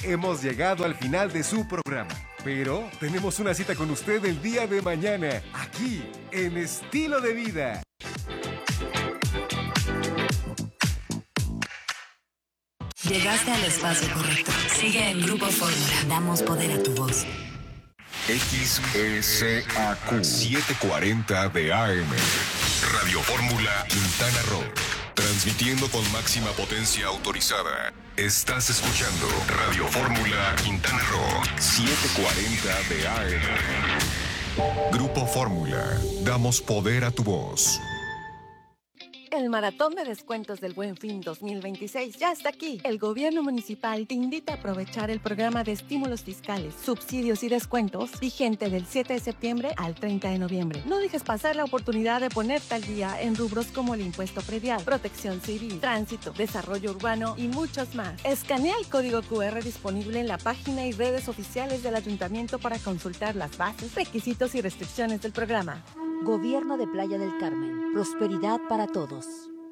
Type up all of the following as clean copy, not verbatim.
hemos llegado al final de su programa. Pero tenemos una cita con usted el día de mañana, aquí, en Estilo de Vida. Llegaste al espacio correcto. Sigue en Grupo Fórmula. Damos poder a tu voz. XESAQ 740 de AM. Radio Fórmula Quintana Roo. Transmitiendo con máxima potencia autorizada. Estás escuchando Radio Fórmula Quintana Roo 740 de AM. Grupo Fórmula. Damos poder a tu voz. El maratón de descuentos del Buen Fin 2026 ya está aquí. El gobierno municipal te invita a aprovechar el programa de estímulos fiscales, subsidios y descuentos vigente del 7 de septiembre al 30 de noviembre. No dejes pasar la oportunidad de ponerte al día en rubros como el impuesto predial, protección civil, tránsito, desarrollo urbano y muchos más. Escanea el código QR disponible en la página y redes oficiales del ayuntamiento para consultar las bases, requisitos y restricciones del programa. Gobierno de Playa del Carmen. Prosperidad para todos.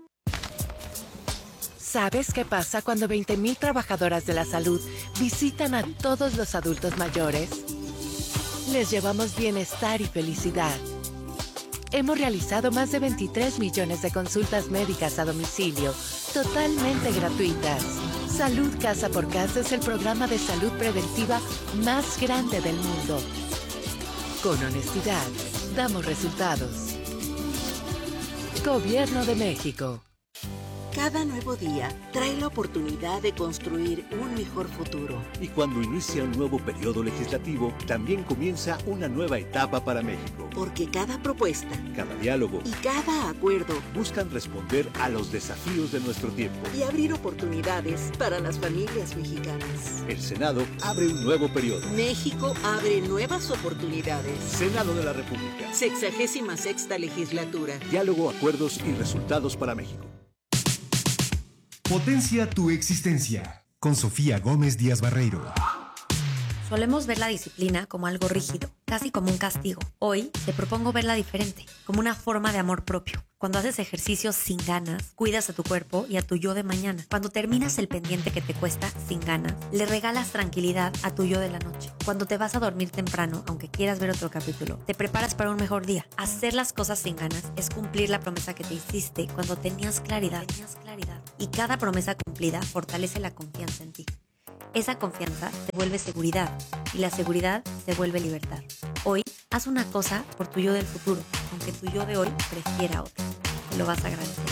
¿Sabes qué pasa cuando 20,000 trabajadoras de la salud visitan a todos los adultos mayores? Les llevamos bienestar y felicidad. Hemos realizado más de 23 millones de consultas médicas a domicilio, totalmente gratuitas. Salud Casa por Casa es el programa de salud preventiva más grande del mundo. Con honestidad, damos resultados. Gobierno de México. Cada nuevo día trae la oportunidad de construir un mejor futuro. Y cuando inicia un nuevo periodo legislativo, también comienza una nueva etapa para México. Porque cada propuesta, cada diálogo y cada acuerdo buscan responder a los desafíos de nuestro tiempo y abrir oportunidades para las familias mexicanas. El Senado abre un nuevo periodo. México abre nuevas oportunidades. Senado de la República. 66ª legislatura. Diálogo, acuerdos y resultados para México. Potencia tu existencia, con Sofía Gómez Díaz Barreiro. Solemos ver la disciplina como algo rígido, casi como un castigo. Hoy te propongo verla diferente, como una forma de amor propio. Cuando haces ejercicios sin ganas, cuidas a tu cuerpo y a tu yo de mañana. Cuando terminas el pendiente que te cuesta sin ganas, le regalas tranquilidad a tu yo de la noche. Cuando te vas a dormir temprano, aunque quieras ver otro capítulo, te preparas para un mejor día. Hacer las cosas sin ganas es cumplir la promesa que te hiciste cuando tenías claridad. Y cada promesa cumplida fortalece la confianza en ti. Esa confianza te vuelve seguridad y la seguridad te vuelve libertad. Hoy, haz una cosa por tu yo del futuro, aunque tu yo de hoy prefiera otra. Te lo vas a agradecer,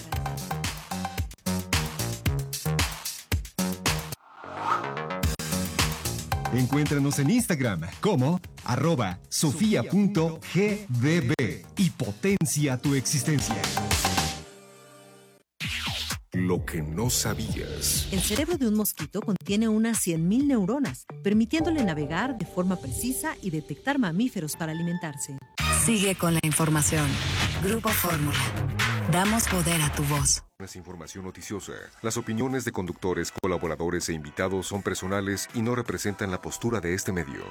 Encuéntranos en Instagram como @sofia.gbb y potencia tu existencia. Lo que no sabías. El cerebro de un mosquito contiene unas 100,000 neuronas, permitiéndole navegar de forma precisa y detectar mamíferos para alimentarse. Sigue con la información. Grupo Fórmula. Damos poder a tu voz. Es información noticiosa. Las opiniones de conductores, colaboradores e invitados son personales y no representan la postura de este medio.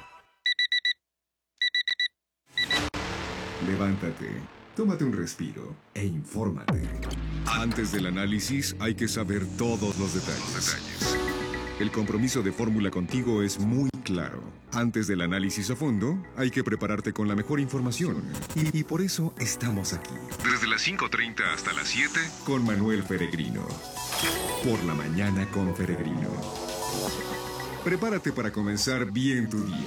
Levántate, tómate un respiro e infórmate. Antes del análisis hay que saber todos los detalles. El compromiso de Fórmula contigo es muy claro. Antes del análisis a fondo, hay que prepararte con la mejor información. Y por eso estamos aquí. Desde las 5:30 hasta las 7. Con Manuel Peregrino. Por la mañana con Peregrino. Prepárate para comenzar bien tu día.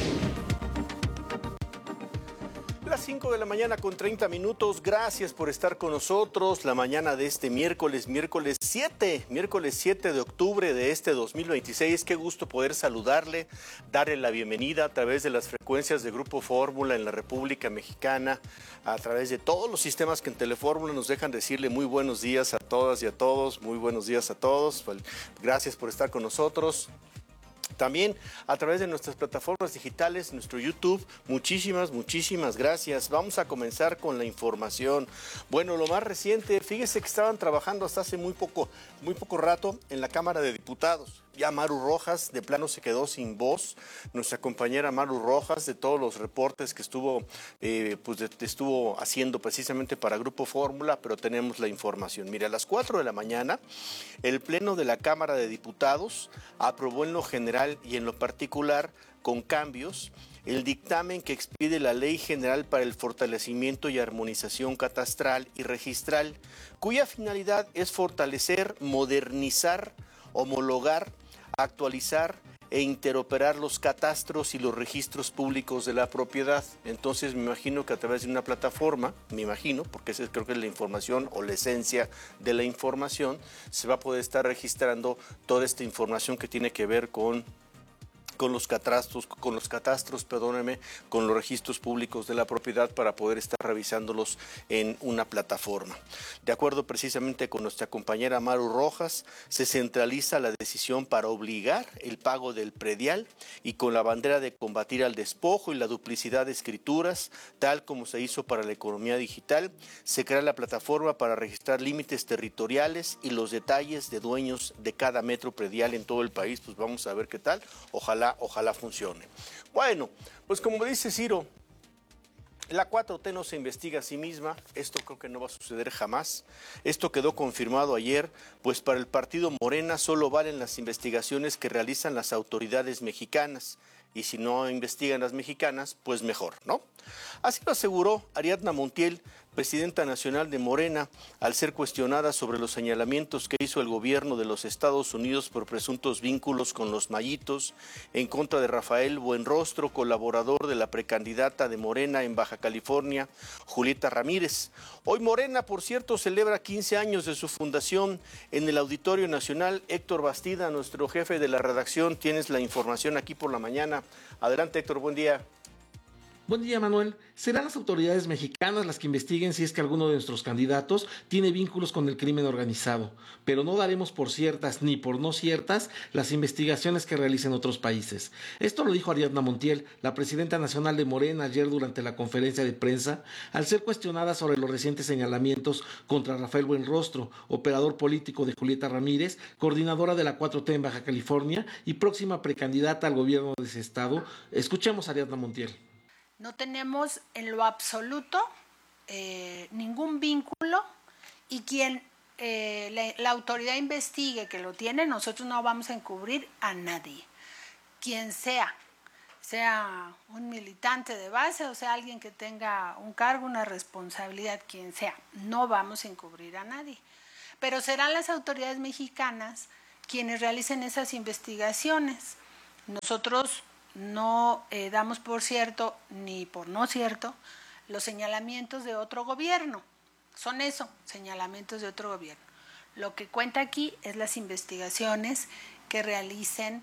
Las 5 de la mañana con 30 minutos. Gracias por estar con nosotros la mañana de este miércoles 7 de octubre de este 2026. Qué gusto poder saludarle, darle la bienvenida a través de las frecuencias de Grupo Fórmula en la República Mexicana, a través de todos los sistemas que en Telefórmula nos dejan decirle muy buenos días a todas y a todos, muy buenos días a todos. Gracias por estar con nosotros. También a través de nuestras plataformas digitales, nuestro YouTube, muchísimas gracias. Vamos a comenzar con la información. Bueno, lo más reciente, fíjese que estaban trabajando hasta hace muy poco rato en la Cámara de Diputados. Ya Maru Rojas de plano se quedó sin voz, nuestra compañera Maru Rojas, de todos los reportes que estuvo haciendo precisamente para Grupo Fórmula, pero tenemos la información. Mire, a las 4 de la mañana, el Pleno de la Cámara de Diputados aprobó en lo general y en lo particular, con cambios, el dictamen que expide la Ley General para el Fortalecimiento y Armonización Catastral y Registral, cuya finalidad es fortalecer, modernizar, homologar, actualizar e interoperar los catastros y los registros públicos de la propiedad. Entonces me imagino que a través de una plataforma, porque esa creo que es la información o la esencia de la información, se va a poder estar registrando toda esta información que tiene que ver con los catastros, con los registros públicos de la propiedad para poder estar revisándolos en una plataforma. De acuerdo precisamente con nuestra compañera Maru Rojas, se centraliza la decisión para obligar el pago del predial y con la bandera de combatir al despojo y la duplicidad de escrituras, tal como se hizo para la economía digital, se crea la plataforma para registrar límites territoriales y los detalles de dueños de cada metro predial en todo el país. Pues vamos a ver qué tal. Ojalá funcione. Bueno, pues como dice Ciro, la 4T no se investiga a sí misma, esto creo que no va a suceder jamás. Esto quedó confirmado ayer, pues para el partido Morena solo valen las investigaciones que realizan las autoridades mexicanas. Y si no investigan las mexicanas, pues mejor, ¿no? Así lo aseguró Ariadna Montiel, presidenta nacional de Morena, al ser cuestionada sobre los señalamientos que hizo el gobierno de los Estados Unidos por presuntos vínculos con los Mayitos en contra de Rafael Buenrostro, colaborador de la precandidata de Morena en Baja California, Julieta Ramírez. Hoy Morena, por cierto, celebra 15 años de su fundación. En el Auditorio Nacional, Héctor Bastida, nuestro jefe de la redacción, tienes la información aquí por la mañana. Adelante, Héctor, buen día. Buen día, Manuel. Serán las autoridades mexicanas las que investiguen si es que alguno de nuestros candidatos tiene vínculos con el crimen organizado, pero no daremos por ciertas ni por no ciertas las investigaciones que realicen otros países. Esto lo dijo Ariadna Montiel, la presidenta nacional de Morena, ayer durante la conferencia de prensa, al ser cuestionada sobre los recientes señalamientos contra Rafael Buenrostro, operador político de Julieta Ramírez, coordinadora de la 4T en Baja California y próxima precandidata al gobierno de ese estado. Escuchemos a Ariadna Montiel. No tenemos en lo absoluto ningún vínculo y quien la autoridad investigue que lo tiene, nosotros no vamos a encubrir a nadie. Quien sea un militante de base o sea alguien que tenga un cargo, una responsabilidad, quien sea, no vamos a encubrir a nadie. Pero serán las autoridades mexicanas quienes realicen esas investigaciones. Nosotros no damos por cierto ni por no cierto los señalamientos de otro gobierno. Son eso, señalamientos de otro gobierno. Lo que cuenta aquí es las investigaciones que realicen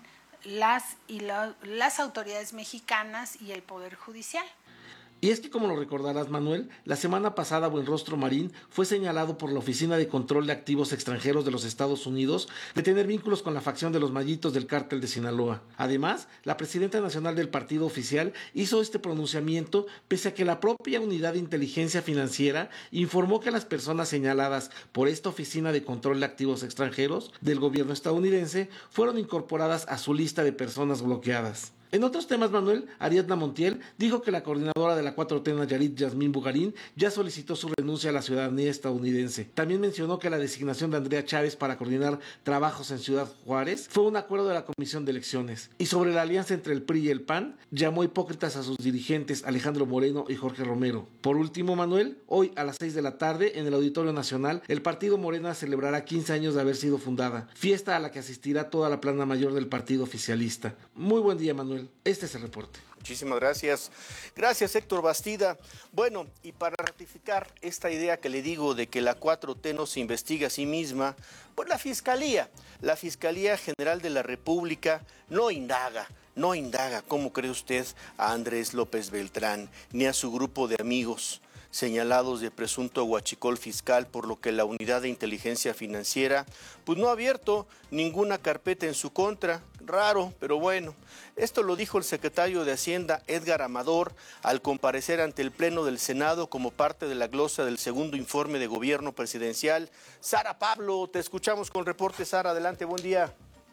las autoridades mexicanas y el Poder Judicial. Y es que, como lo recordarás, Manuel, la semana pasada Buenrostro Marín fue señalado por la Oficina de Control de Activos Extranjeros de los Estados Unidos de tener vínculos con la facción de los Mayitos del Cártel de Sinaloa. Además, la presidenta nacional del partido oficial hizo este pronunciamiento pese a que la propia Unidad de Inteligencia Financiera informó que las personas señaladas por esta Oficina de Control de Activos Extranjeros del gobierno estadounidense fueron incorporadas a su lista de personas bloqueadas. En otros temas, Manuel, Ariadna Montiel dijo que la coordinadora de la 4T Nayarit, Yasmín Bugarín, ya solicitó su renuncia a la ciudadanía estadounidense. También mencionó que la designación de Andrea Chávez para coordinar trabajos en Ciudad Juárez fue un acuerdo de la Comisión de Elecciones. Y sobre la alianza entre el PRI y el PAN, llamó hipócritas a sus dirigentes Alejandro Moreno y Jorge Romero. Por último, Manuel, hoy a las 6 de la tarde, en el Auditorio Nacional, el partido Morena celebrará 15 años de haber sido fundada, fiesta a la que asistirá toda la plana mayor del partido oficialista. Muy buen día, Manuel. Este es el reporte. Muchísimas gracias. Gracias, Héctor Bastida. Bueno, y para ratificar esta idea que le digo de que la 4T no se investiga a sí misma, pues la Fiscalía General de la República no indaga, ¿cómo cree usted?, a Andrés López Beltrán, ni a su grupo de amigos señalados de presunto huachicol fiscal, por lo que la Unidad de Inteligencia Financiera pues no ha abierto ninguna carpeta en su contra. Raro, pero bueno. Esto lo dijo el secretario de Hacienda, Edgar Amador, al comparecer ante el Pleno del Senado como parte de la glosa del segundo informe de gobierno presidencial. Sara Pablo, te escuchamos con el reporte. Sara, adelante, buen día.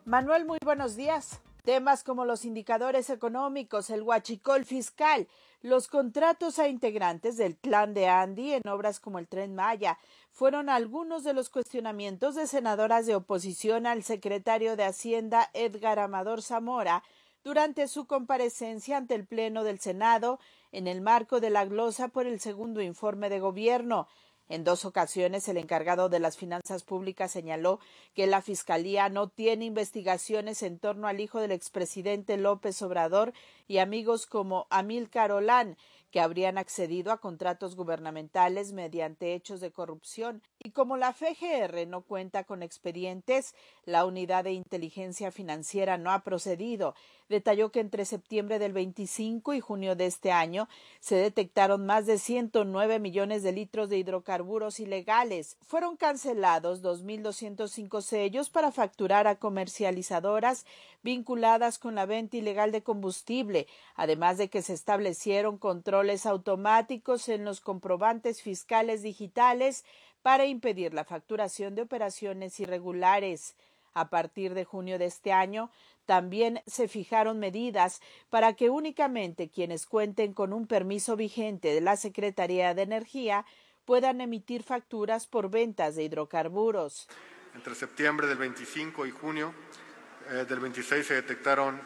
Manuel, muy buenos días. Temas como los indicadores económicos, el huachicol fiscal, los contratos a integrantes del clan de Andy en obras como el Tren Maya fueron algunos de los cuestionamientos de senadoras de oposición al secretario de Hacienda Edgar Amador Zamora durante su comparecencia ante el Pleno del Senado en el marco de la glosa por el segundo informe de gobierno. En 2 ocasiones, el encargado de las finanzas públicas señaló que la Fiscalía no tiene investigaciones en torno al hijo del expresidente López Obrador y amigos como Amílcar Olán, que habrían accedido a contratos gubernamentales mediante hechos de corrupción. Y como la FGR no cuenta con expedientes, la Unidad de Inteligencia Financiera no ha procedido. Detalló que entre septiembre del 25 y junio de este año se detectaron más de 109 millones de litros de hidrocarburos ilegales. Fueron cancelados 2.205 sellos para facturar a comercializadoras vinculadas con la venta ilegal de combustible, además de que se establecieron controles automáticos en los comprobantes fiscales digitales para impedir la facturación de operaciones irregulares. A partir de junio de este año, también se fijaron medidas para que únicamente quienes cuenten con un permiso vigente de la Secretaría de Energía puedan emitir facturas por ventas de hidrocarburos. Entre septiembre del 25 y junio del 26 se detectaron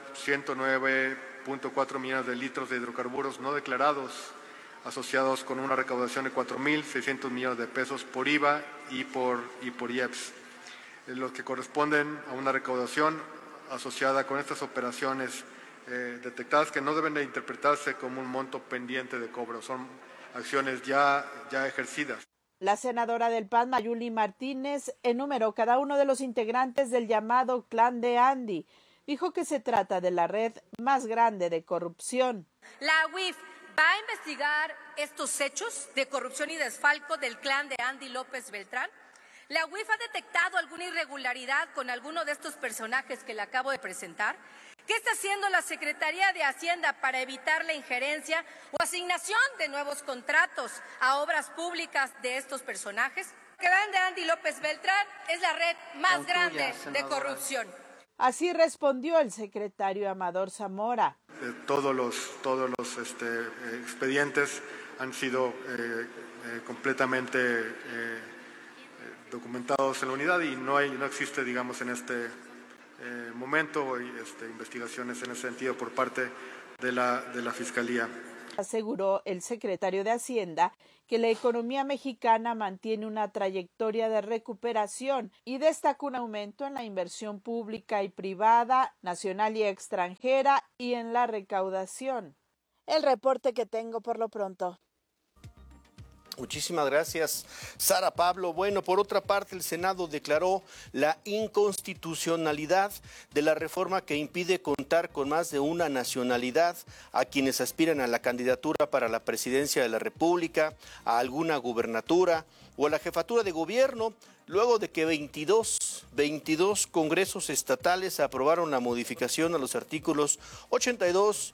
109.4 millones de litros de hidrocarburos no declarados, asociados con una recaudación de 4.600 millones de pesos por IVA y por IEPS, los que corresponden a una recaudación asociada con estas operaciones detectadas que no deben de interpretarse como un monto pendiente de cobro, son acciones ya ejercidas. La senadora del PAN, Mayuli Martínez, enumeró cada uno de los integrantes del llamado Clan de Andy. Dijo que se trata de la red más grande de corrupción. La UIF va a investigar estos hechos de corrupción y desfalco del clan de Andy López Beltrán. La UIF ha detectado alguna irregularidad con alguno de estos personajes que le acabo de presentar. ¿Qué está haciendo la Secretaría de Hacienda para evitar la injerencia o asignación de nuevos contratos a obras públicas de estos personajes? El clan de Andy López Beltrán es la red más grande de corrupción. Así respondió el secretario Amador Zamora. Todos los expedientes han sido completamente documentados en la unidad y no existe, digamos, en este momento investigaciones en ese sentido por parte de la Fiscalía. Aseguró el secretario de Hacienda que la economía mexicana mantiene una trayectoria de recuperación y destacó un aumento en la inversión pública y privada, nacional y extranjera, y en la recaudación. El reporte que tengo por lo pronto. Muchísimas gracias, Sara Pablo. Bueno, por otra parte, el Senado declaró la inconstitucionalidad de la reforma que impide contar con más de una nacionalidad a quienes aspiran a la candidatura para la presidencia de la República, a alguna gubernatura o a la jefatura de gobierno, luego de que 22 congresos estatales aprobaron la modificación a los artículos 82,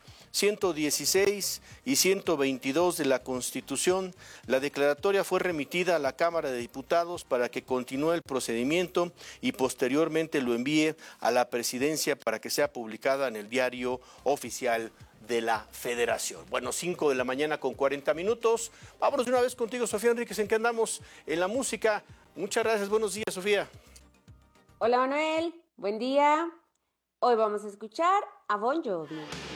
116 y 122 de la Constitución. La declaratoria fue remitida a la Cámara de Diputados para que continúe el procedimiento y posteriormente lo envíe a la Presidencia para que sea publicada en el Diario Oficial de la Federación. Bueno, 5 de la mañana con 40 minutos. Vámonos de una vez contigo, Sofía Enríquez, ¿en qué andamos? En la música. Muchas gracias, buenos días, Sofía. Hola, Manuel, buen día. Hoy vamos a escuchar a Bon Jovi.